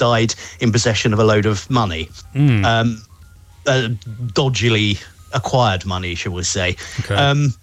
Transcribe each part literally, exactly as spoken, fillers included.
died in possession of a load of money. Mm. Um, uh, dodgily acquired money, shall we say. Okay. Um,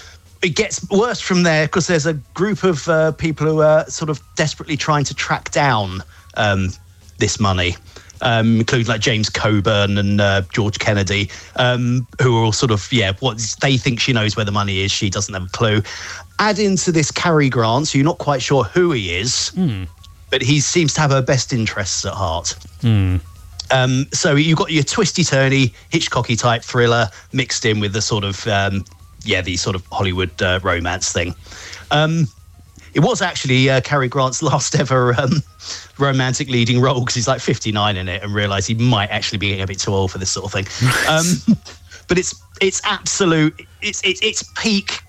it gets worse from there because there's a group of uh, people who are sort of desperately trying to track down um, this money, um, including like James Coburn and uh, George Kennedy, um, who are all sort of, yeah, what they think she knows where the money is. She doesn't have a clue. Add into this Cary Grant, so you're not quite sure who he is, Mm. but he seems to have her best interests at heart. Mm. Um, so you've got your twisty-turny, Hitchcocky type thriller mixed in with the sort of, um, yeah, the sort of Hollywood uh, romance thing. Um, it was actually uh, Cary Grant's last ever um, romantic leading role because he's like fifty-nine in it and realised he might actually be getting a bit too old for this sort of thing. Um, but it's it's absolute, it's, it's, it's peak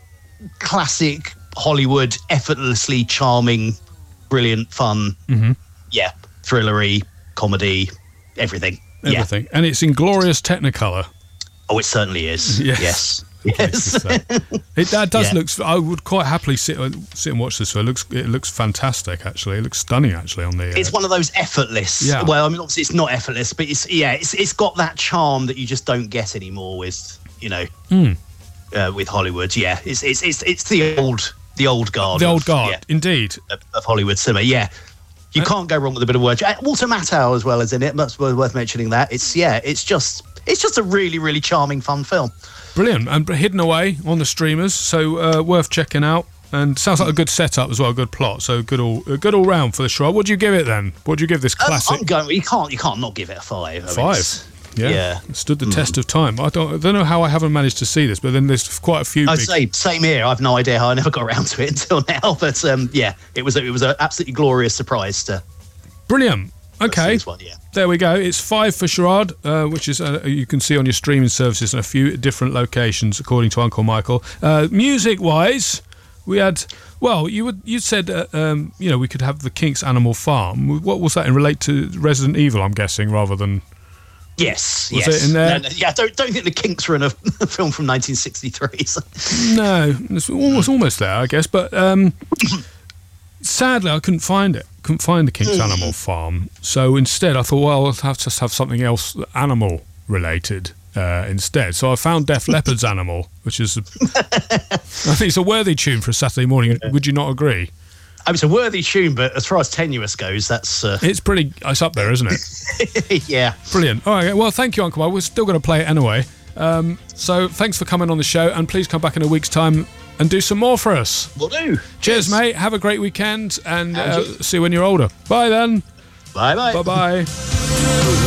classic Hollywood, effortlessly charming, brilliant fun. Mm-hmm. Yeah, thrillery, comedy, everything. Everything. Yeah. And it's in glorious Technicolor. Oh, it certainly is. Yes. Yes. Yes. It that does Yeah. look. I would quite happily sit sit and watch this. So it looks it looks fantastic. Actually, it looks stunning. Actually, on the. Uh, It's one of those effortless. Yeah. Well, I mean, obviously it's not effortless, but it's yeah, it's it's got that charm that you just don't get anymore with you know Mm. uh, with Hollywood. Yeah, it's it's it's it's the old the old guard. the old of, guard, yeah, indeed. of, of Hollywood cinema. Yeah. You Uh, can't go wrong with a bit of word. Uh, Walter Matthau as well as in it. That's worth mentioning. That it's yeah, it's just it's just a really really charming fun film. Brilliant, and hidden away on the streamers, so uh, worth checking out. And sounds like a good setup as well, a good plot. So good all, uh, good all round for the show. What do you give it then? What do you give this Um, classic? I'm going. You can't you can't not give it a five. I mean, Five. it's- Yeah, yeah. It stood the test of time. I don't, I don't know how I haven't managed to see this, but then there's quite a few. I big... say same here. I've no idea how I never got around to it until now. But um, yeah, it was a, it was an absolutely glorious surprise to. Brilliant. Okay, this one, yeah. there we go. It's five for Sherrod, uh, which is uh, you can see on your streaming services in a few different locations, according to Uncle Michael. Uh, music-wise, we had. Well, you would you said uh, um, you know we could have the Kinks Animal Farm. What was that in relate to Resident Evil? I'm guessing rather than. Yes, Was yes. it in there? No, no, yeah, don't don't think the Kinks were in a film from nineteen sixty-three. So. No, it's almost almost there, I guess. But um, sadly, I couldn't find it. Couldn't find the Kinks Animal Farm. So instead, I thought, well, I'll have to have something else animal related uh, instead. So I found Def Leppard's Animal, which is, a, I think it's a worthy tune for a Saturday morning. Would you not agree? I mean, it's a worthy tune, but as far as tenuous goes, that's uh, It's pretty. It's up there, isn't it? yeah. Brilliant. All right. Well, thank you, Uncle Mike. We're still going to play it anyway. Um, so thanks for coming on the show, and please come back in a week's time and do some more for us. Will do. Cheers, Yes. mate. Have a great weekend, and uh, And you. see you when you're older. Bye then. Bye bye. Bye bye.